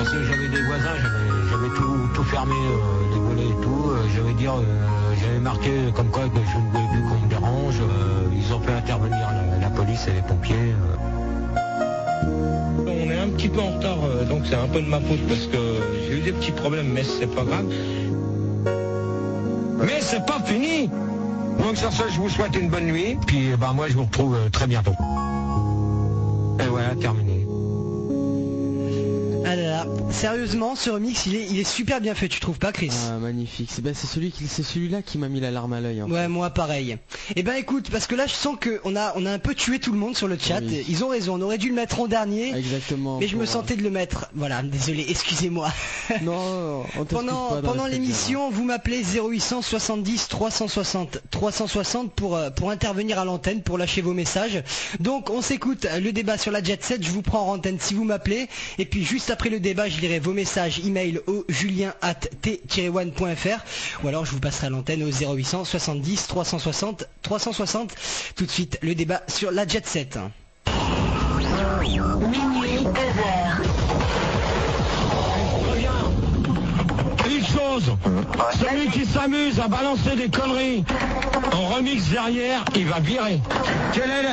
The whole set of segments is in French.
parce que j'avais des voisins, j'avais tout fermé, les volets et tout. J'avais marqué comme quoi que je ne voulais plus qu'on me dérange. Ils ont fait intervenir la police et les pompiers. On est un petit peu en retard, donc c'est un peu de ma faute parce que j'ai eu des petits problèmes, mais c'est pas grave. Mais c'est pas fini. Donc sur ce, je vous souhaite une bonne nuit, puis moi je vous retrouve très bientôt. Et voilà, terminé. Ah là là, sérieusement, ce remix, il est super bien fait, tu trouves pas, Chris? Ah, magnifique. C'est celui-là qui m'a mis la larme à l'œil. Ouais, moi pareil. Eh ben écoute, parce que là je sens qu'on a un peu tué tout le monde sur le chat. Oui. Ils ont raison, on aurait dû le mettre en dernier. Exactement. Mais je me sentais de le mettre. Voilà, désolé, excusez-moi. Non, on pendant l'émission, vous m'appelez 0800 70 360 pour intervenir à l'antenne, pour lâcher vos messages. Donc on s'écoute le débat sur la Jet Set, je vous prends en antenne si vous m'appelez. Et puis juste après le débat, je lirai vos messages email au julien@t-one.fr ou alors je vous passerai à l'antenne au 0800 70 360. Tout de suite, le débat sur la Jet Set. Minuit, 2h. Une chose, celui qui s'amuse à balancer des conneries en remix derrière, il va virer. Quel est le...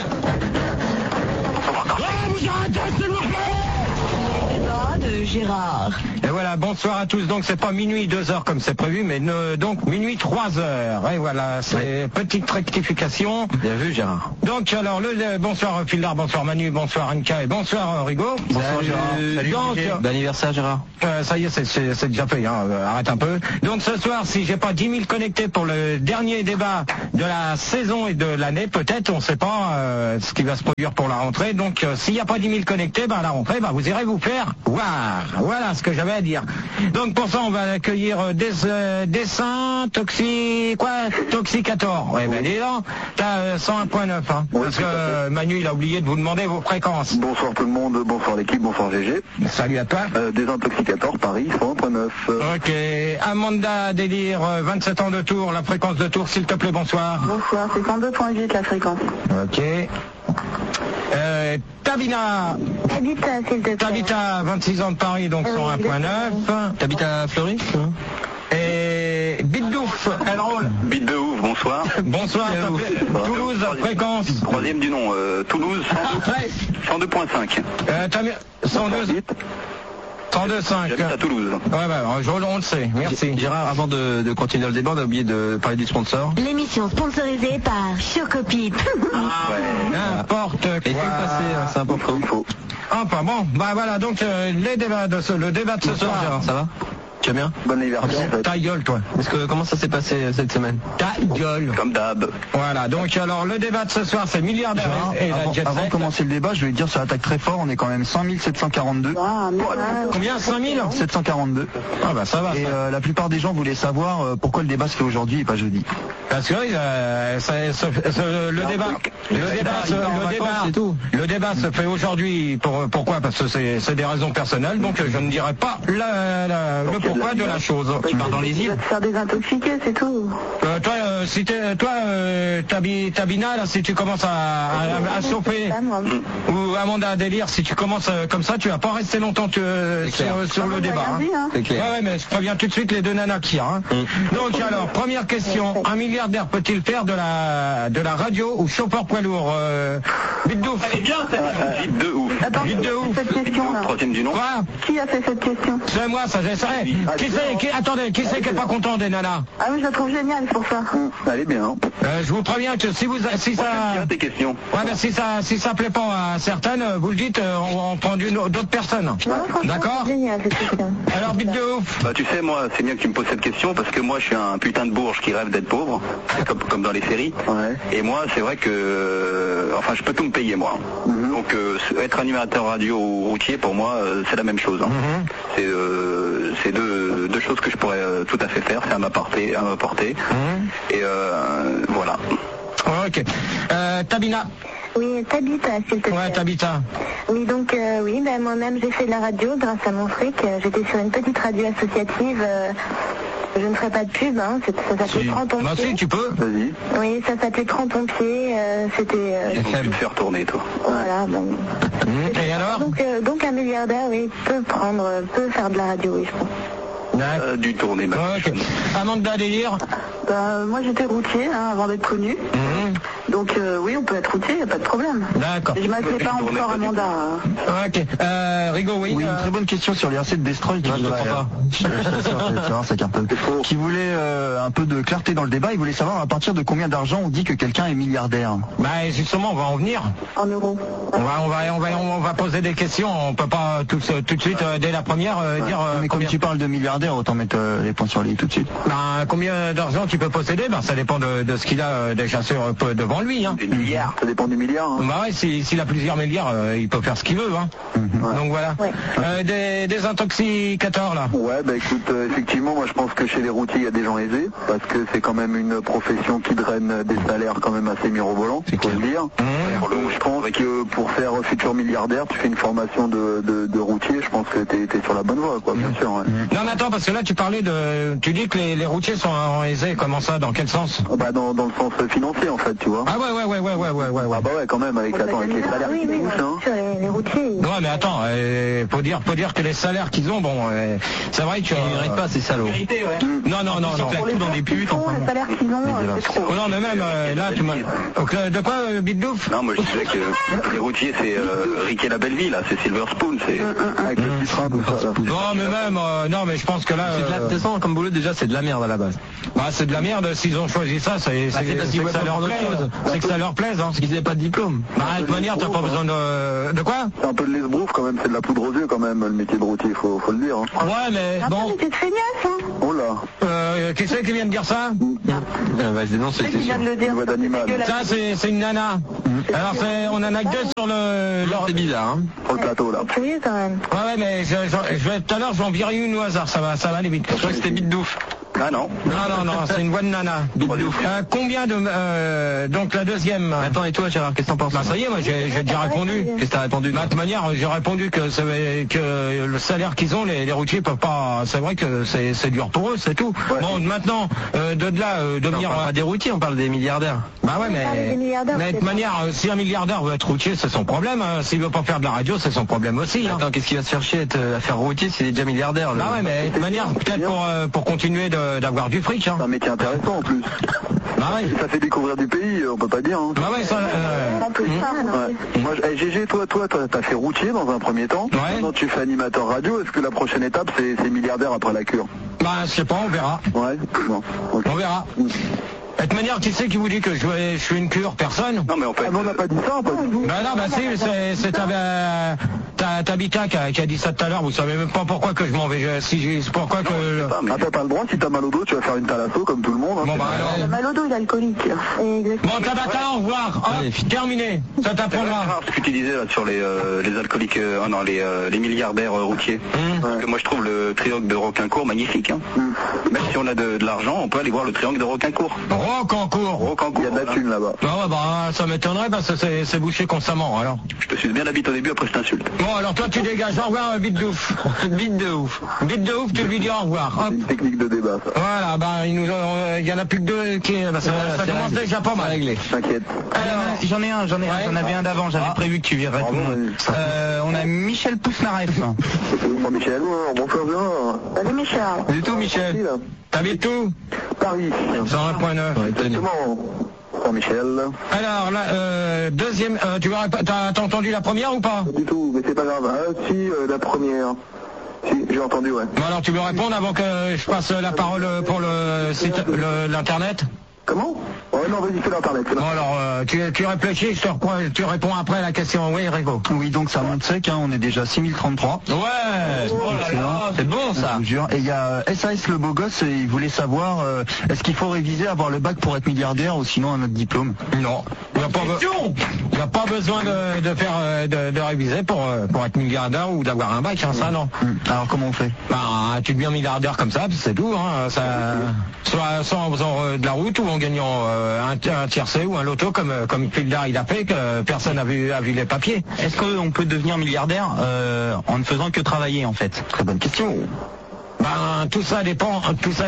vous arrêtez, s'il vous plaît! De Gérard. Et voilà, bonsoir à tous. Donc c'est pas minuit 2h comme c'est prévu, mais donc minuit 3h. Et voilà, c'est petite rectification. Bien vu, Gérard. Donc alors bonsoir Fildar, bonsoir Manu, bonsoir Anka et bonsoir Rigo. Bonsoir Gérard. Salut, donc, bon anniversaire Gérard. Ça y est, c'est déjà fait, hein. Arrête un peu. Donc ce soir, si j'ai pas 10 000 connectés pour le dernier débat de la saison et de l'année, peut-être, on sait pas ce qui va se produire pour la rentrée. Donc s'il n'y a pas 10 000 connectés, à la rentrée, vous irez vous faire voir. Voilà ce que j'avais à dire. Donc pour ça, on va accueillir Dessin, Toxicator. Ouais, dis donc, t'as 101.9, hein. Oui, parce que Manu, il a oublié de vous demander vos fréquences. Bonsoir tout le monde, bonsoir l'équipe, bonsoir GG. Salut à toi. Désintoxicator, Paris, 101.9. Ok. Amanda Délire, 27 ans de Tours, la fréquence de Tours, s'il te plaît, bonsoir. Bonsoir, c'est 102.8 la fréquence. Ok. Tabina. Tabita, s'il te plaît. Tabita, 26 ans de Paris, donc 101.9. T'habites à Fleury? Et Bitdouf, elle roule. Bite de ouf, bonsoir. Bonsoir, Toulouse, fréquence. Troisième du nom, Toulouse, 102.5. 102.5. J'habite à Toulouse. On le sait, merci. Gérard, avant de continuer le débat, on a oublié de parler du sponsor. L'émission sponsorisée par Chocopip. N'importe quoi. Et c'est important. Enfin bon, voilà, donc le débat de ce soir. Gérard, ça va? Tu vas bien? Bon anniversaire. Ta gueule, toi. Comment ça s'est passé cette semaine? Ta gueule. Comme d'hab. Voilà, donc alors le débat de ce soir, c'est milliardaire et la Jet Set. Avant de commencer le débat, je vais dire, ça attaque très fort, on est quand même 100 742. Combien? 5 000? 742. Ah bah ça va. Et la plupart des gens voulaient savoir pourquoi le débat se fait aujourd'hui et pas jeudi. Parce que le débat se fait aujourd'hui. Pourquoi? Parce que c'est des raisons personnelles, donc je ne dirai pas le pourquoi de la chose. Tu pars dans les îles? Tu vas te faire désintoxiquer, c'est tout. Tabina, là, si tu commences à chauffer, ou Amanda à délire, si tu commences comme ça, tu vas pas rester longtemps sur le débat. C'est clair. Ouais, mais je préviens tout de suite les deux nanas qui hein. Donc alors, première question, un milliardaire peut-il faire de la radio ou chauffeur poids lourd? Vite d'ouf. Elle est bien, vite de ouf. Attends, Vite de ouf. cette question là. Troisième du nom. Quoi? Qui a fait cette question? C'est moi, ça j'essaierai. Attendez, qui c'est qui est pas content des nanas? Ah oui, je la trouve géniale, c'est pour ça. Elle est bien. Je vous préviens que si ça... Bien tes questions. Ouais, mais si ça plaît pas à certaines, vous le dites, on prend d'autres personnes. Non, franchement, D'accord? c'est génial cette question. Alors, bite de ouf. Bah tu sais, moi, c'est bien que tu me poses cette question parce que moi, je suis un putain de bourge qui rêve d'être pauvre, comme dans les séries. Ouais. Et moi, c'est vrai que... je peux tout me payer, moi. Donc, être animateur radio ou routier, pour moi, c'est la même chose. Hein. C'est deux choses que je pourrais tout à fait faire, c'est à ma portée. Et voilà. Ok. Tabina. Oui, Tabita, s'il te plaît. Ouais, Tabita. Oui, donc, moi-même, j'ai fait de la radio grâce à mon fric. J'étais sur une petite radio associative Je ne ferai pas de pub, hein. Ça s'appelait Crampon Bah Pied. si, tu peux. Vas-y. Oui, ça s'appelait Crampon Pied. C'était... Donc, tu te fais retourner, toi. Voilà, bon. Et alors? Donc un milliardaire, oui, peut faire de la radio, oui, je pense. Du tourner, ma Ok. Amanda Délire. Moi j'étais routier avant d'être connu. Donc oui, on peut être routier, il n'y a pas de problème. D'accord. Je m'appelais pas encore Amanda. Ok. Rigo, oui. Oui, une très bonne question sur les RC de Destroy qui Ouais, je voudrait, comprends pas. je suis sûr, tu vas voir, ça carte. Qui voulait un peu de clarté dans le débat. Il voulait savoir à partir de combien d'argent on dit que quelqu'un est milliardaire. Bah justement, on va en venir. En euros. On va poser des questions. On peut pas tout de suite dès la première dire. Mais comme combien... tu parles de milliardaire, autant mettre les points sur les i tout de suite. Ben, combien d'argent tu peux posséder? Ben, ça dépend de ce qu'il a déjà devant lui. Hein. Des milliards, ça dépend du milliard. Hein. Bah ouais, s'il a plusieurs milliards, il peut faire ce qu'il veut. Hein. Donc voilà. Ouais. Des intoxicateurs là. Ouais, bah écoute, effectivement, moi je pense que chez les routiers, il y a des gens aisés, parce que c'est quand même une profession qui draine des salaires quand même assez mirobolants, faut le dire. Donc je pense que pour faire futur milliardaire, tu fais une formation de routier, je pense que t'es sur la bonne voie, quoi, bien sûr. Ouais. Non mais attends, parce que là tu parlais tu dis que les routiers sont aisés, comment ça, dans quel sens? Bah dans le sens financier en fait, tu vois. Ah ouais. Ah bah ouais, quand même, avec les salaires qui Oui, touchent, hein. bien sûr, les routiers. Ouais mais attends, faut dire que les salaires qu'ils ont, bon, c'est vrai que... Ils méritent pas ces salauds. Non. Pour les dans des putes, le salaire qu'ils ont, c'est trop. Oh non mais même là tu m'as... Donc, de quoi, Bitdouf? Non, moi je disais que les routiers c'est Riquet la Belleville, là, c'est Silver Spoon, c'est... Avec le petit train, tout ça. Non mais même, non mais je pense que là... C'est de la descente comme boulot, déjà c'est de la merde à la base. Bah c'est de la merde, s'ils ont choisi ça, c'est parce qu'ils que ça leur plaise. C'est que ça leur plaise, hein. Parce qu'ils n'avaient pas de diplôme. Bah de toute manière, t'as pas besoin de quoi? C'est un peu de l'esbrouf quand même, c'est de la poudre aux yeux quand même, le métier de routier, faut le dire. Hein. Ouais mais bon... T'es de feignasse, hein. Oh là, Qui c'est qui vient de dire ça? Vas-y, dénonce, C'est qui vient de le dire. voix d'animal. Ça c'est une nana. Alors on en a que deux sur le... c'est bizarre, hein. Sur le plateau là. Curieux quand même. Ouais mais tout à l'heure je vais en virer une au hasard, ça va aller vite. Je crois que c'était Bitdouf. Ah non. Non, c'est une voix de nana. Combien de... donc la deuxième... Attends, et toi Gérard, qu'est-ce que t'en penses? Bah ça y est, moi j'ai déjà répondu. Qu'est-ce que t'as répondu? De toute manière, j'ai répondu que le salaire qu'ils ont, les routiers peuvent pas... C'est vrai que c'est dur pour eux, c'est tout. Ouais. Bon, maintenant, de là, devenir... On parle pas des routiers, on parle des milliardaires. Bah ouais, parle des milliardaires, mais de c'est toute manière, si un milliardaire veut être routier, c'est son problème. Hein. S'il veut pas faire de la radio, c'est son problème aussi. Hein. Attends, qu'est-ce qu'il va se faire chier à faire routier s'il est déjà milliardaire? Bah ouais, mais de toute manière, peut-être pour continuer d'avoir du fric. Hein. C'est un métier intéressant en plus. Bah ouais. Ça fait découvrir du pays, on peut pas dire. Hein. Bah ouais, ça... En plus, ça, non. Ouais. Moi, GG, toi, t'as fait routier dans un premier temps. Ouais. Maintenant, tu fais animateur radio. Est-ce que la prochaine étape, c'est milliardaire après la cure? Bah je sais pas, on verra. Ouais. Bon. Ok. On verra. De toute manière, qui c'est qui vous dit que je suis une cure? Personne? Non, mais en fait. Ah, mais on n'a pas dit ça, pas du tout. Bah non, bah si, c'est Tabitha qui a dit ça tout à l'heure. Vous savez même pas pourquoi que je m'en vais. Pourquoi que... Ah, t'as pas le droit, si t'as mal au dos, tu vas faire une thalasso comme tout le monde. Hein. Bon bah alors... Le mal au dos, il est alcoolique. Exactement. Bon Tabata, au revoir. Hop, terminé. Ça t'apprendra. Ce que tu disais là sur les alcooliques, les milliardaires routiers. Parce que moi je trouve le triangle de Roquincourt magnifique. Hein. Même si on a de l'argent, on peut aller voir le triangle de Roquincourt. Roquincourt. Il y a de la thune là-bas. Ah ouais, bah ça m'étonnerait parce que c'est bouché constamment alors. Je te suis bien la bite au début, après je t'insulte. Bon alors toi tu dégages, au revoir, bite de ouf. Bite de ouf. Bite de ouf, tu lui dis au revoir. Hop. C'est une technique de débat ça. Voilà, bah il y en a plus que deux qui... Bah, ça commence déjà pas mal. T'inquiète. J'en ai un, j'en avais un d'avant, j'avais prévu que tu viendrais tout le monde. On a Michel Pousnareff. Bonjour Michel. Bonjour bien. Salut Michel. Du tout Michel. T'habites où? Paris. 101.9. Exactement. Bonjour Michel. Alors là, deuxième, t'as entendu la première ou pas? Pas du tout, mais c'est pas grave. Ah si, la première. Si, j'ai entendu, ouais. Bon alors tu veux répondre avant que je passe la parole pour le site, l'internet? Comment? Ouais, non, vas-y, fais l'internet. Bon alors, tu réfléchis, tu réponds après à la question. Oui, Rigo. Oui, donc ça monte sec, hein, on est déjà 6033. Ouais. C'est bon ça. Je vous jure. Et il y a SAS le beau gosse, et il voulait savoir, est-ce qu'il faut réviser, avoir le bac pour être milliardaire ou sinon un autre diplôme? Non. Il n'y a pas besoin de faire de réviser pour être milliardaire ou d'avoir un bac, hein, ça non. Alors comment on fait? Bah, tu deviens milliardaire comme ça, c'est tout. Hein, ça, soit en faisant de la route ou en gagnant un tiercé ou un loto comme Pildar il a fait, que personne n'a vu les papiers. Est-ce qu'on peut devenir milliardaire en ne faisant que travailler en fait? Très bonne question. Ben, tout ça dépend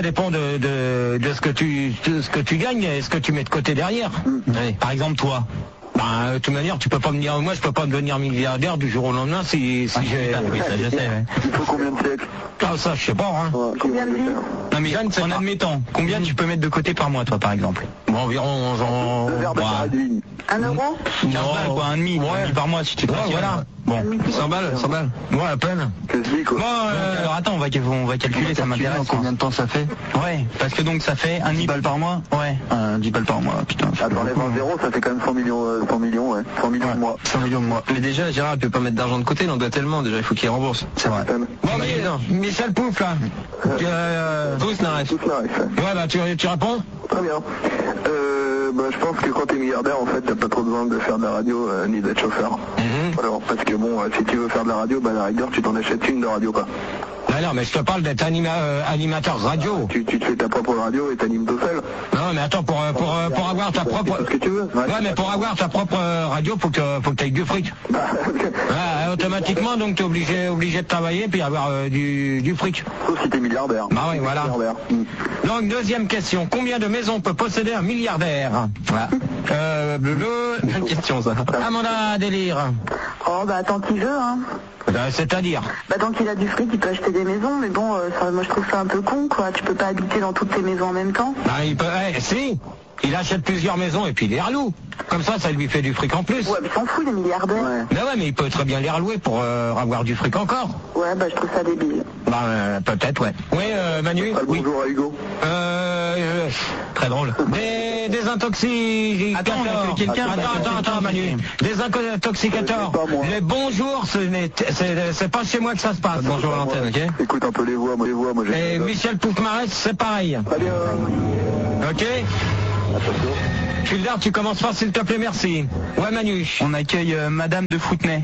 de ce que tu gagnes et ce que tu mets de côté derrière. Oui. Par exemple, toi. Ben, de toute manière, tu peux pas me dire, moi je peux pas devenir milliardaire du jour au lendemain si j'ai... Oui, ça je sais, ouais. Il faut combien de siècles? Ah, ça, je sais pas, hein. Ouais, Combien de vies? Non mais en admettant, combien tu peux mettre de côté par mois, toi, par exemple? Bon, environ, Le verre de carré de vigne. 1 euro? 15 balles, quoi, un demi par mois, si tu te Ouais, voilà. Bon, 100 balles. Ouais, à peine. Que se dit, quoi. Bon, alors attends, on va calculer, ça m'intéresse. Combien de temps ça fait? Ouais, parce que donc ça fait un 10 balles par mois? Ouais. 10 balles par mois, putain. Ah, t'enlèves un zéro, ça fait quand même 100 millions, ouais. 100 millions de mois. 100 millions de mois. Mais déjà, Gérard, il peut pas mettre d'argent de côté, il en doit tellement, déjà, il faut qu'il rembourse. C'est vrai. Bon, mais, Michel Pouf, là. Tous n'arrêtent. Tout ça, Ouais, bah, tu réponds? très bien. Bah, je pense que quand t'es milliardaire, en fait, t'as pas trop besoin de faire de la radio ni d'être chauffeur. Alors, parce que bon, si tu veux faire de la radio, bah, à la rigueur, tu t'en achètes une de radio, quoi. Non, mais je te parle d'être animateur radio. Tu te fais ta propre radio et t'animes tout seul. Non, mais attends, pour avoir ta propre... Ce que tu veux. Ouais, mais pour avoir ta propre radio, faut que t'aies du fric. Ouais, automatiquement, donc t'es obligé de travailler puis avoir du fric. Sauf si t'es milliardaire. Bah oui, voilà. Milliardaire. Donc, deuxième question. Combien de maisons peut posséder un milliardaire? Voilà. Bonne question, ça. Amanda Délire. Oh, bah, tant qu'il veut, hein. C'est-à-dire? Bah, tant qu'il a du fric, il peut acheter des maisons, mais bon, moi je trouve ça un peu con, quoi. Tu peux pas habiter dans toutes tes maisons en même temps. Bah, il peut... si. Il achète plusieurs maisons et puis il les reloue. Comme ça lui fait du fric en plus. Ouais, mais s'en fout, les milliardaires. Ouais. Ben ouais, mais il peut très bien les relouer pour avoir du fric encore. Ouais, bah, je trouve ça débile. Bah, peut-être, ouais. Oui, Manu? Pas le Oui. bonjour à Hugo. Très drôle. Des intoxicateurs. Attends, on a fait quelqu'un. Attends, Manu. Des intoxicateurs. C'est pas moi. Les bonjours, c'est pas chez moi que ça se passe. Bonjour à l'antenne, ok? Écoute un peu les voix, moi j'ai... Et Michel Poufmarès, c'est pareil. Très bien. Ok? Fulder, tu commences pas, s'il te plaît, merci. Ouais, Manu. On accueille Madame de Foutenay.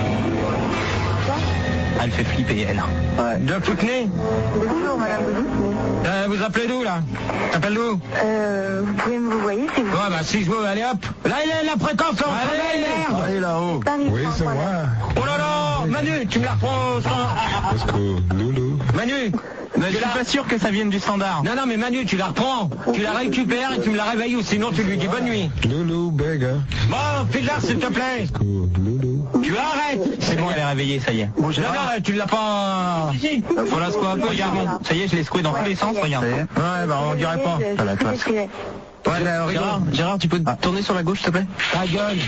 Elle fait flipper, elle. Ouais. De Foutenay? Bonjour, madame Boudou. Vous appelez d'où, là? T'appelles d'où? Vous pouvez me vous voyez, s'il vous plaît. Ouais, bah, si je veux, allez hop. Là, il est la fréquence, on travaille, merde. Allez là-haut. Oui, c'est moi. Oh là là, Manu, tu me la reprends Manu, Je suis pas sûr que ça vienne du standard. non, mais Manu, tu la reprends, tu la récupères et tu me la réveilles ou sinon tu lui dis bonne nuit. Loulou, bega. Bon, Fulder, s'il te plaît. Loulou. Tu arrêtes. C'est bon, elle est réveillée, ça y est. Non, tu l'as pas... Faut la secouer un peu, regarde. Ça y est, je l'ai secoué dans tous les sens, regarde. Ouais, bah, on dirait pas. Ouais, Gérard, tu peux tourner sur la gauche, s'il te plaît? Ta gueule.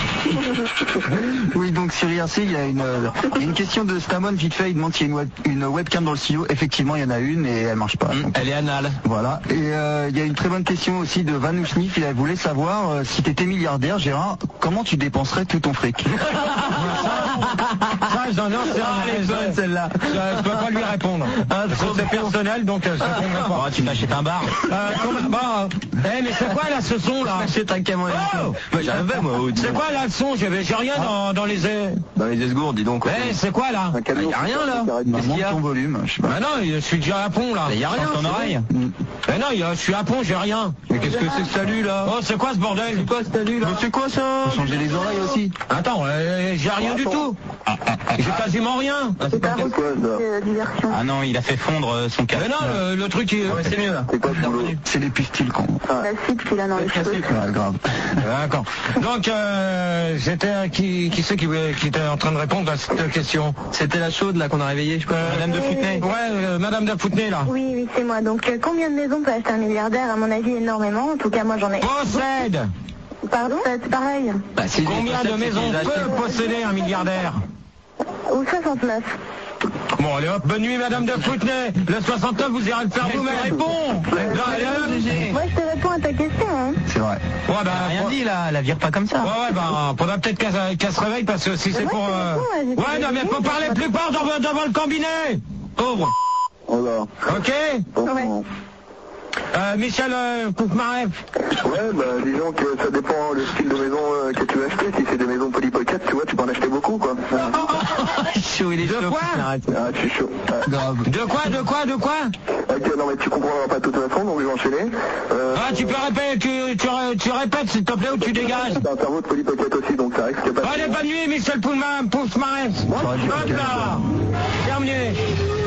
Oui, donc sur IRC, il y a une question de Stamon vite fait. Il demande s'il y a une webcam dans le studio. Effectivement, il y en a une et elle marche pas. Elle est anale. Voilà. Et il y a une très bonne question aussi de Van Ousnif. Il voulait savoir si tu étais milliardaire, Gérard, comment tu dépenserais tout ton fric? Ça, j'en ai Elle est bonne, celle-là. Je peux pas lui répondre. C'est personnel, donc je répondrai pas. Oh, tu m'achètes un bar. Mais c'est quoi là ce son là? C'est un camion. Moi, j'arrivais, moi. C'est quoi là le son? J'ai rien dans les Dans les esgourdes, dis donc. c'est quoi là? Un camion. Y a rien, là. Qu'est-ce qu'il y a? Ton volume, je sais pas. Ah non, je suis déjà à pont là. Y a rien, dans ton oreille. Mais non, je suis à pont, j'ai rien. Mais qu'est-ce que c'est que salut, là? Oh, c'est quoi ce bordel? C'est quoi ce salut là? Mais c'est quoi ça? Faut changer les oreilles aussi. Attends, j'ai rien du tout. J'ai quasiment rien. C'est un C'est quoi ça? diversion. Ah non, il a fait fondre son casque. Mais non, le truc c'est mieux là. C'est quoi ce boulot? C'est les pistils qu'on... La suite qu'il a dans les cheveux. Ouais, grave. D'accord. Donc, j'étais qui c'est qui était en train de répondre à cette question? C'était la chaude là qu'on a réveillée, je crois. Madame de Foutenay. Ouais, Madame de Foutenay là. Oui, c'est moi. Donc, combien de maisons peut acheter un milliardaire? À mon avis, énormément. En tout cas, moi, j'en ai. Possède. Pardon? C'est pareil. Bah, si Combien de maisons peut posséder un milliardaire? Ou 69. Bon, allez hop, bonne nuit Madame de Foutenay. Le 69, vous irez le faire vous-même. Réponds. Moi, je te réponds à ta question, hein. C'est vrai. Ouais, bah, Rien dit là, elle la vire pas comme ça. Ouais, bah, faudra peut-être qu'elle se réveille parce que si c'est moi, pour... je te réponds, Ouais, non, mais faut parler plus fort devant le cabinet. Pauvre. Oh là. Ok. Ouais. Michel Poufmaref. Ouais, bah disons que ça dépend le style de maison que tu veux acheter. Si c'est des maisons polypocket, tu vois, tu peux en acheter beaucoup, quoi. Chaud, il est De chaud. quoi? Ah, je suis chaud. Grave. De quoi? Ok, non mais tu comprendras pas de toute façon, donc je vais enchaîner. Ah, tu peux répéter, tu répètes s'il te plaît ou tu dégages. T'as un cerveau de polypocket aussi, donc ça risque pas. Allez, bonne nuit Michel Poufmaref. Hop là. Terminé.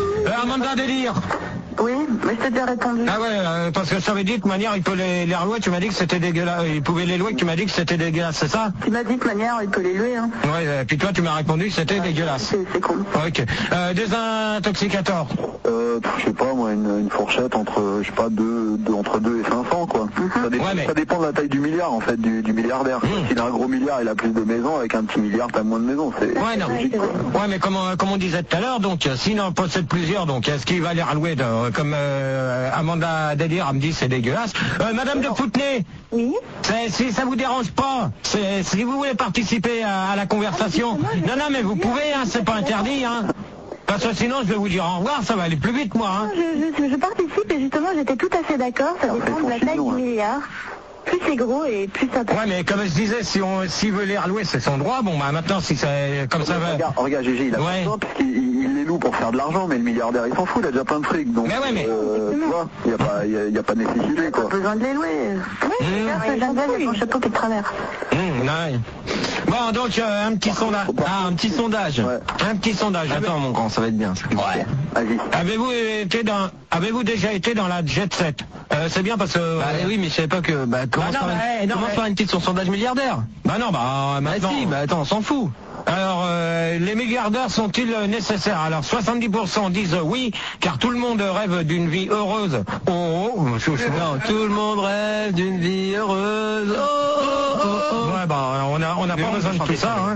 Amanda Délire. Oui, mais je t'ai déjà répondu. Ah ouais, parce que ça veut dire que manière il peut les louer, tu m'as dit que c'était dégueulasse. Il pouvait les louer, tu m'as dit que c'était dégueulasse, c'est ça? Tu m'as dit que manière il peut les louer, hein. Ouais, puis toi tu m'as répondu que c'était dégueulasse. C'est con. Ok. Désintoxicateur. Je sais pas moi, une fourchette entre, je sais pas, entre 2 et 500 quoi. Ça dépend de la taille du milliard en fait, du milliardaire. S'il a un gros milliard, il a plus de maisons, avec un petit milliard, t'as moins de maisons. C'est logique, quoi. Ouais, mais comme on disait tout à l'heure, donc s'il en possède plusieurs, donc est-ce qu'il va les rallouer comme Amanda Délire me dit c'est dégueulasse. Madame de Foutenay. Oui. Si ça vous dérange pas, si vous voulez participer à la conversation, non mais vous pouvez, hein, c'est pas interdit, hein. Parce que sinon je vais vous dire au revoir, ça va aller plus vite moi. Hein. Je participe et justement j'étais tout à fait d'accord, ça dépend de la taille du milliard. Plus c'est gros et plus ça passe. Ouais, mais comme je disais, s'il veut les relouer, c'est son droit. Bon, bah maintenant, si c'est comme ça va. Regarde, Gégé, il a pas besoin parce qu'il les loue pour faire de l'argent, mais le milliardaire, il s'en fout, il a déjà plein de fric. Donc, mais ouais, mais. Tu vois, il n'y a pas de nécessité, quoi. Pas besoin de les louer. Oui, c'est Jeanne avec son chapeau qui traverse. Ouais. Bon, donc, un petit sondage. Ah, un petit sondage. Ouais. Un petit sondage. Attends, mon grand, ça va être bien, ça. Ouais. Vas-y. Avez-vous déjà été dans la Jet Set? C'est bien parce que... oui, mais je savais pas que... commence par une petite sur sondage milliardaire. Bah non, maintenant... si, attends, on s'en fout. Alors, les milliardaires sont-ils nécessaires? Alors, 70% disent oui, car tout le monde rêve d'une vie heureuse. Non, tout le monde rêve d'une vie heureuse. Ouais, on n'a pas besoin de tout ça. Hein.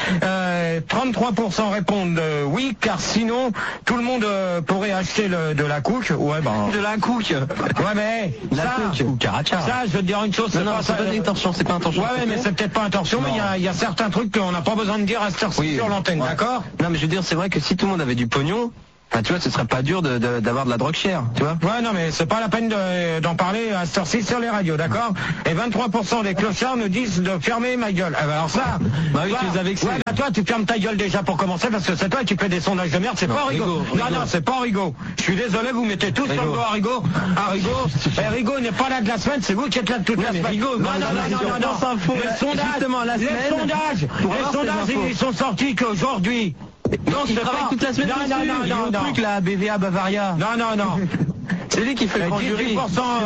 33% répondent oui, car sinon, tout le monde pourrait acheter de la couche. Ouais, de la couche. Ouais, mais ça, je veux te dire une chose. C'est pas intention, c'est pas intention. Ouais, mais c'est peut-être pas intention, mais il y a certains trucs qu'on n'a pas besoin de dire à cette heure-ci sur l'antenne, d'accord? Non, mais je veux dire, c'est vrai que si tout le monde avait du pognon, tu vois, ce serait pas dur d'avoir de la drogue chère, tu vois. Ouais, non, mais c'est pas la peine d'en parler à cette heure-ci sur les radios, d'accord? Et 23% des clochards nous disent de fermer ma gueule. Alors ça, tu les as vexés. Ouais, toi, tu fermes ta gueule déjà pour commencer, parce que c'est toi qui fais des sondages de merde, c'est pas Rigaud. Non, c'est pas Rigaud. Je suis désolé, vous mettez tous sur le dos à Rigaud. Rigaud n'est pas là de la semaine, c'est vous qui êtes là de toute la semaine. Rigaud, non. Les sondages, ils sont sortis qu'aujourd'hui. Donc il travaille toute la semaine. Non. Truc là, BVA Bavaria. Non. C'est lui qui fait le grand jury.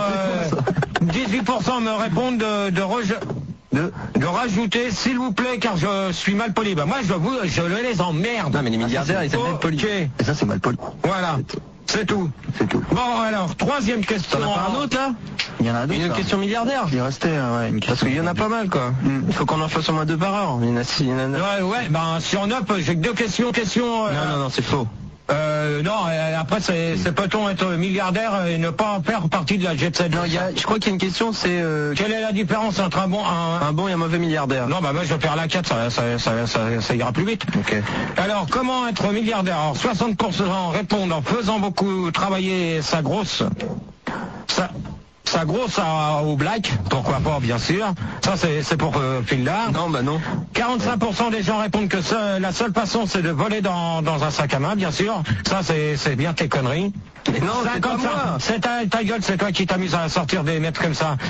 18% me répondent de rajouter s'il vous plaît, car je suis mal poli. Bah moi je les emmerde. Non mais les milliardaires ils s'appellent poli. Et ça c'est mal poli. Voilà. C'est tout. Bon alors, troisième question. T'en as pas un autre là? Il y en a d'autres. Une question milliardaire. Il restait une question. Parce qu'il y en a pas mal quoi. Il faut qu'on en fasse au moins 2 par heure. Il y en a 6, il y en a 9. Ouais, sur 9, j'ai que 2 questions. Non, c'est faux. Non, après c'est peut-on être milliardaire et ne pas en faire partie de la Jet Set? Non, je crois qu'il y a une question, c'est... Quelle est la différence entre un bon et un mauvais milliardaire? Non, moi je vais faire la 4, ça ira plus vite. Ok. Alors, comment être milliardaire? Alors, 60% répondent en faisant beaucoup travailler sa grosse au black, pourquoi pas, bien sûr. Ça, c'est pour Pildar. Non. 45% des gens répondent que la seule façon, c'est de voler dans un sac à main, bien sûr. Ça, c'est bien tes conneries. Mais non, c'est pas moi. C'est ta gueule, c'est toi qui t'amuses à sortir des mètres comme ça.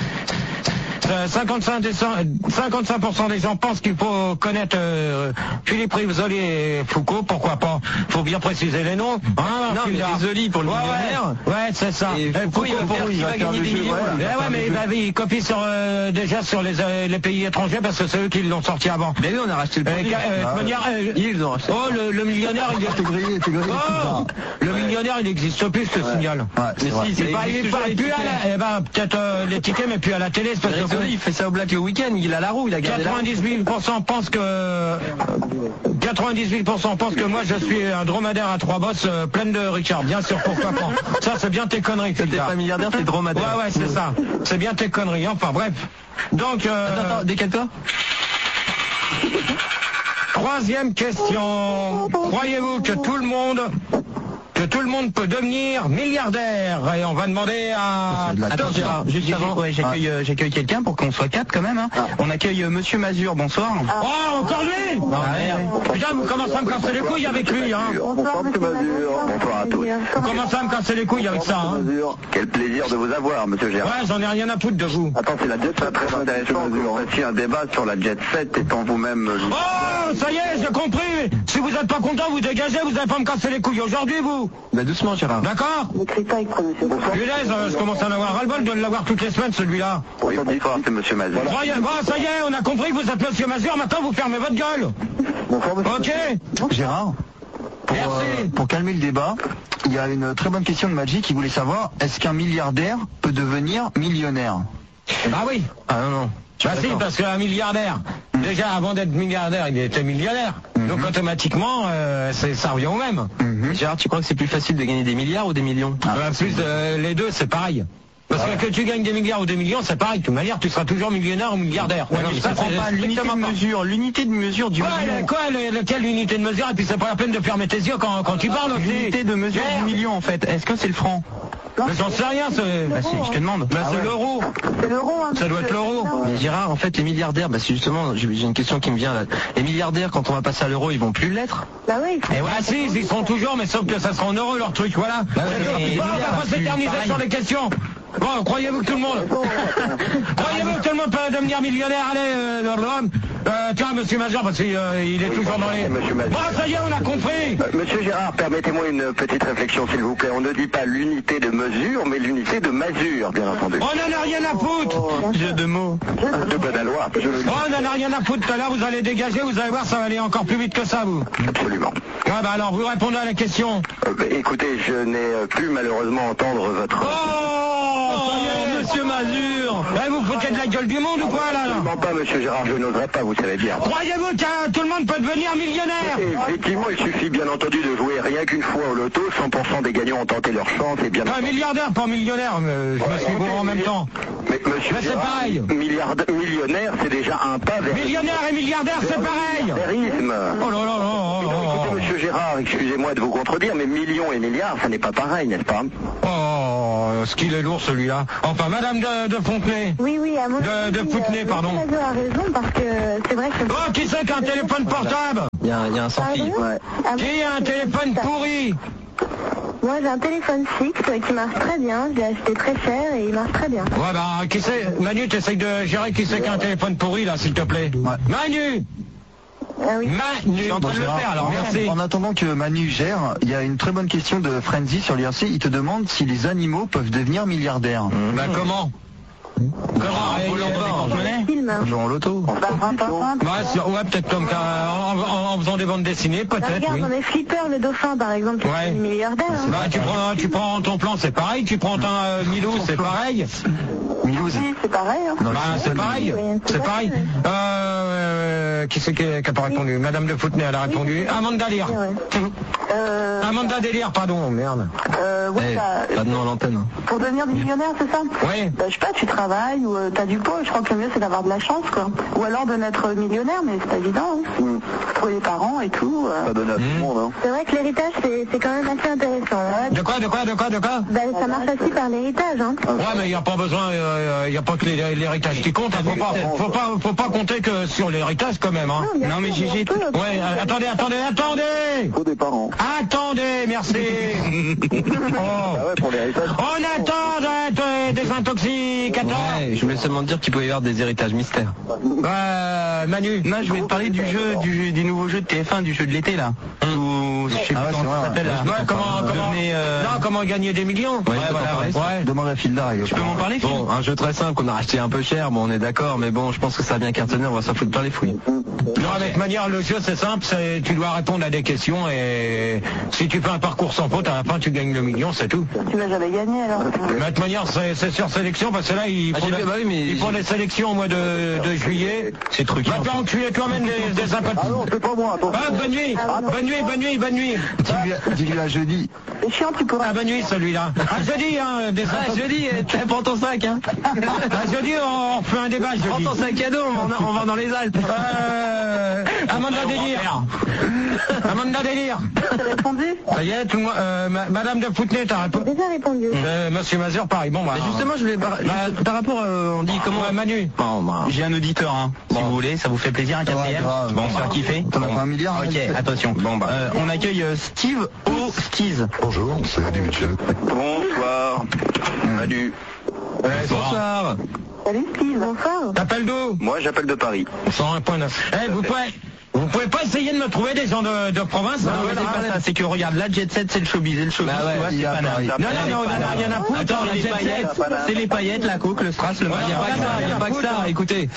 55% des gens pensent qu'il faut connaître Philippe Risoli et Foucault, pourquoi pas? Faut bien préciser les noms. Hein, non, mais Risoli pour le millionnaire. Ouais, c'est ça. Et Foucault, il va gagner des millions. Mais il copie déjà sur les pays étrangers parce que c'est eux qui l'ont sorti avant. Mais oui, on a racheté le produit. Ils ont racheté. Oh, le millionnaire, il est grillé. Le millionnaire, il n'existe plus, je te signale. Mais si, il parle plus à la... peut-être les tickets, mais plus à la télé, parce que... Il fait ça au black le week-end, il a la roue, il a gardé 98% pensent que... 98% pensent que moi je suis un dromadaire à 3 bosses pleine de Richard. Bien sûr, pourquoi pas. Ça, c'est bien tes conneries. T'es pas milliardaire, t'es dromadaire. Ouais, c'est ça. C'est bien tes conneries. Enfin, bref. Donc... Attends, décale-toi. Troisième question. Croyez-vous que tout le monde peut devenir milliardaire? Et on va demander à... Attends, Gérard, juste avant, j'accueille quelqu'un pour qu'on soit 4 quand même. Hein. On accueille Monsieur Mazur, bonsoir. Oh, encore lui? Putain, vous commencez à me casser les couilles avec lui, hein. Bonsoir Monsieur Mazur. Bonsoir à tous. Vous commencez à me casser les couilles avec ça, hein. Quel plaisir de vous avoir, Monsieur Gérard. Ouais, j'en ai rien à foutre de vous. Attends, c'est la Jet Set, très intéressant que vous fassiez un débat sur la Jet Set étant vous-même... Oh, ça y est, j'ai compris. Si vous n'êtes pas content, vous dégagez, vous n'allez pas me casser les couilles aujourd'hui, vous. vous. Bah doucement Gérard. D'accord. N'écris pas avec monsieur. Punaise, je commence à en avoir ras-le-bol de l'avoir toutes les semaines, celui-là. Oui, bonsoir, c'est monsieur Mazur. Bon, ça y est, on a compris que vous êtes monsieur Mazur, maintenant vous fermez votre gueule. Bonsoir monsieur. Ok. Gérard, pour calmer le débat, il y a une très bonne question de Magic qui voulait savoir, est-ce qu'un milliardaire peut devenir millionnaire? Bah oui. Ah non. Bah si, parce qu'un milliardaire, déjà avant d'être milliardaire, il était millionnaire. Donc automatiquement, ça revient au même. Gérard, tu crois que c'est plus facile de gagner des milliards ou des millions? Les deux, c'est pareil. Parce que tu gagnes des milliards ou des millions, c'est pareil. De toute manière, tu seras toujours millionnaire ou milliardaire. Ouais, non, mais ça prend pas l'unité de mesure du million. Quelle unité de mesure? Et puis c'est pas la peine de fermer tes yeux quand tu parles. L'unité de mesure du million, en fait. Est-ce que c'est le franc? Mais j'en sais rien, je te demande. Bah c'est l'euro. C'est l'euro, hein. Ça doit être l'euro. Mais Gérard, en fait, les milliardaires, c'est justement, j'ai une question qui me vient là. Les milliardaires, quand on va passer à l'euro, ils vont plus l'être? Bah oui. Et ouais, si, ils seront toujours, mais sauf que ça sera en euros leur truc, voilà. On va pas s'éterniser sur les questions. Bon, croyez-vous que tout le monde peut devenir millionnaire? Allez, tiens, monsieur Major, parce qu'il est toujours dans les... Bon, ça y est, on a compris. Monsieur Gérard, permettez-moi une petite réflexion, s'il vous plaît. On ne dit pas l'unité de mesure, mais l'unité de masure, bien entendu. On n'en a rien à foutre. Jeu de mots. De Badalois. On n'en a rien à foutre. Tout à l'heure, vous allez dégager, vous allez voir, ça va aller encore plus vite que ça, vous. Absolument. Ouais, bah alors, vous répondez à la question. Écoutez, je n'ai plus malheureusement entendre votre... Monsieur Mazur, vous foutez de la gueule du monde ou quoi là? Absolument pas, monsieur Gérard, je n'oserais pas, vous savez bien. Croyez-vous que tout le monde peut devenir millionnaire? Effectivement, il suffit bien entendu de jouer rien qu'une fois au loto, 100% des gagnants ont tenté leur chance et bien... Un milliardaire, pas millionnaire, je me suis bon en même temps. Mais monsieur c'est Gérard, pareil. Millionnaire, c'est déjà un pas vers... Millionnaire et milliardaire, c'est pareil. Vérisme. Oh là là là là. Écoutez, monsieur Gérard, excusez-moi de vous contredire, mais millions et milliards, ça n'est pas pareil, n'est-ce pas? Oh, ce qu'il est lourd celui-là. Enfin, madame de Fontenay. Oui, à mon De Fontenay, pardon. Monsieur Mazur a raison, parce que c'est vrai que... Oh, qui c'est qui a un téléphone portable? Il y a un sans-fil. Qui a un téléphone pourri? Moi, j'ai un téléphone fixe qui marche très bien. Je l'ai acheté très cher et il marche très bien. Ouais, bah, qui c'est? Manu, t'essayes de gérer qui c'est qui a un téléphone pourri, là, s'il te plaît. Ouais. Manu! Ah oui. Manu, je suis en train de le faire, alors merci. En attendant que Manu gère, il y a une très bonne question de Frenzy sur l'IRC. Il te demande si les animaux peuvent devenir milliardaires. Bah, comment? Jouant en loto. Ouais, peut-être comme en faisant des bandes dessinées, peut-être. Regarde, Oui. dans les flippers, le dauphin, par exemple, c'est milliardaire. Hein. Bah, tu prends ton plan, c'est pareil. Tu prends un Milou, c'est pareil. Milou, Oui, c'est pareil. Hein. Bah, c'est pareil. C'est pareil. Qui c'est qui n'a pas répondu? Madame de Fontenay, elle a répondu. Amanda Délire. Amanda Délire, pardon, merde. Pas de nom à l'antenne. Pour devenir millionnaire, c'est ça? Oui. Bah, je sais pas, tu travailles ou t'as du pot. Je crois que le mieux, c'est d'avoir de la chance, quoi. Ou alors de naître millionnaire, mais c'est pas évident. Hein. Pour les parents et tout. Ça donne à tout le monde, hein. C'est vrai que l'héritage, c'est quand même assez intéressant. Hein. De quoi? Bah, ça marche aussi par l'héritage, hein. Ouais, mais il n'y a pas besoin, il n'y a pas que l'héritage qui compte. Faut pas compter que sur l'héritage quand même, hein. Non, mais Gigi. Ouais, attendez. Faut des parents. Attendez, merci. Ah ouais, pour l'héritage. On attend des intoxicateurs. Ouais, je voulais seulement dire qu'il pouvait y avoir des héritages mystères. Manu. Non, je voulais te parler du nouveau jeu de TF1, du jeu de l'été là. Ou je sais plus comment ça s'appelle. Comment gagner des millions. Ouais. Demande à Filda. Tu peux m'en parler, Phil? Bon, un jeu très simple qu'on a acheté un peu cher, bon on est d'accord, mais bon je pense que ça a bien cartonné, on va s'en foutre par les fouilles. Non, avec manière, le jeu c'est simple, tu dois répondre à des questions et si tu fais un parcours sans faute, à la fin tu gagnes le million, c'est tout. Tu vas jamais gagner alors. Mais de toute manière, c'est sur sélection parce que là, ils font des sélections au mois de juillet. C'est truqué. Va te faire enculer toi-même des impôts. Ah non, c'est pas moi. Bonne nuit. Dis-lui à jeudi. C'est chiant, tu pourras. Bonne nuit celui-là. Jeudi, hein, des jeudi, prends ton sac, hein. Jeudi, on fait un débat, jeudi. Prends ton sac à dos, on va dans les Alpes. Amanda Délire. T'as répondu? Ça y est, tout le monde, Madame de Fontenay, t'as répondu? J'ai déjà répondu. Monsieur Mazur, pareil. Bon, bah. Justement, je voulais par rapport, on dit comment? Manu. Bon, bah. J'ai un auditeur, hein. Si vous voulez, ça vous fait plaisir, un quatrième? Bon, on va kiffer. T'en as pas un milliard? Ok, attention. Bon, bah. On accueille Steve au Skis. Bonjour, c'est Adi Mitchell. Bonsoir. Salut. Bonsoir. Salut Steve, bonsoir. T'appelles d'où? Moi, j'appelle de Paris. 101.9. Vous Vous pouvez pas essayer de me trouver des gens de province? Non, mais c'est pas ça, c'est que regarde, la jet set c'est le showbiz, et le showbiz, tu vois, c'est pas naze. Non, on en a rien à foutre. Attends, les paillettes, c'est les paillettes, la coke, le strass, le Il n'y a pas que ça, écoutez.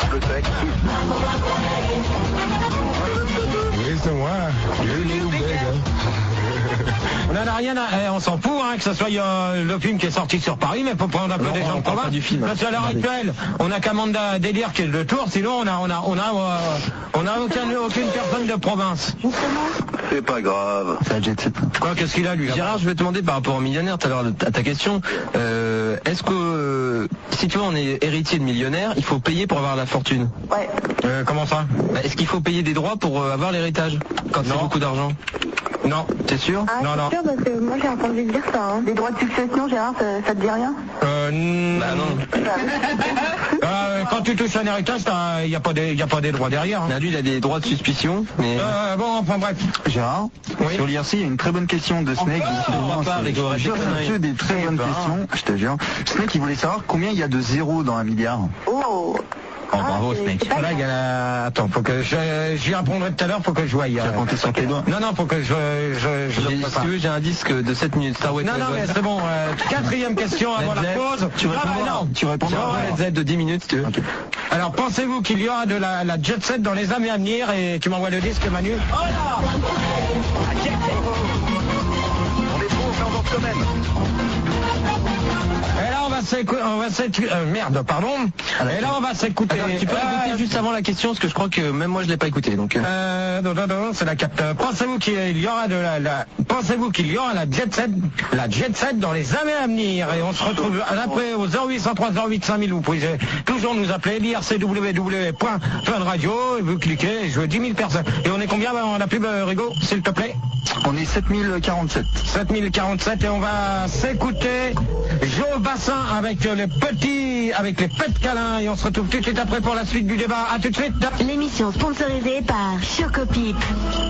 Oui, c'est moi. Little Beggar. On en a rien à... on s'en fout, hein, que ce soit le film qui est sorti sur Paris, mais faut prendre un peu des gens de province. Parce qu'à l'heure actuelle, on a qu'Amanda Délire qui est de Tours, sinon on a aucune personne de province. C'est pas grave. C'est la jet set. Quoi, qu'est-ce qu'il a lui là? Gérard, je vais te demander par rapport aux millionnaires, tout à l'heure à ta question, est-ce que si tu vois on est héritier de millionnaire, il faut payer pour avoir la fortune? Ouais. Comment ça? Est-ce qu'il faut payer des droits pour avoir l'héritage quand c'est beaucoup d'argent? Non. T'es sûr? Ah, Non, non. c'est sûr, parce que moi j'ai entendu dire ça. Hein. Les droits de succession, Gérard, ça te dit rien? Bah non. Quand tu touches un héritage, il n'y a pas des droits derrière. Hein. Lui, il a des droits de suspicion, mais... Bon, enfin bref. Gérard, Oui. sur l'IRC, il y a une très bonne question de Snake. on va pas avec Aurélien. C'est des très bonnes questions, je te jure. Snake, il voulait savoir combien il y a de zéros dans un milliard. Oh. Oh, bravo, c'est- Snake. c'est pas Là, il y a... Attends, faut que j'y répondrai tout à l'heure, faut que je voie. Tu as compté sur tes doigts. Non, faut que je Si tu veux, j'ai un disque de 7 minutes. Star Wars. Non, mais c'est bon. Quatrième question avant la pause. Tu répondras. Tu répondras. Led Z de 10 minutes, si tu veux. Ok. Alors, pensez-vous qu'il y aura de la jet set dans les années à venir? Et tu m'envoies le disque, Manu. Oh là! On est trop, mais on danse quand même. Et là, on va s'écouter... merde, pardon. Et là, on va s'écouter... Attends, tu peux écouter juste avant la question, parce que je crois que même moi je l'ai pas écouté, donc... Non, c'est la 4. Pensez-vous qu'il y aura pensez-vous qu'il y aura la jet set dans les années à venir? Et on se retrouve après au 0803 08 5000. Vous pouvez toujours nous appeler, l'ircww.funradio, et vous cliquez, et je veux 10 000 personnes. Et on est combien dans la pub, Rigo, s'il te plaît? On est 7047. 7047, et on va s'écouter Joe Bassin avec les pets câlins, et on se retrouve tout de suite après pour la suite du débat. À tout de suite. L'émission sponsorisée par Chocopip.